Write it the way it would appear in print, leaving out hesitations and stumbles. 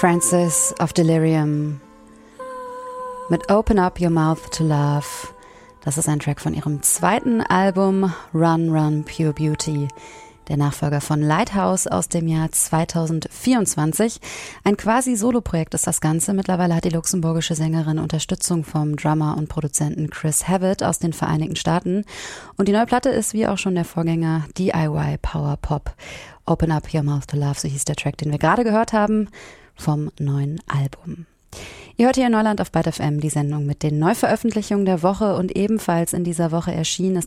Francis of Delirium mit Open Up Your Mouth to Love. Das ist ein Track von ihrem zweiten Album Run Run Pure Beauty, der Nachfolger von Lighthouse aus dem Jahr 2024. Ein quasi Soloprojekt ist das Ganze. Mittlerweile hat die luxemburgische Sängerin Unterstützung vom Drummer und Produzenten Chris Havitt aus den Vereinigten Staaten. Und die neue Platte ist, wie auch schon der Vorgänger, DIY Power Pop. Open Up Your Mouth to Love, so hieß der Track, den wir gerade gehört haben, vom neuen Album. Ihr hört hier in Neuland auf Byte FM die Sendung mit den Neuveröffentlichungen der Woche, und ebenfalls in dieser Woche erschienen ist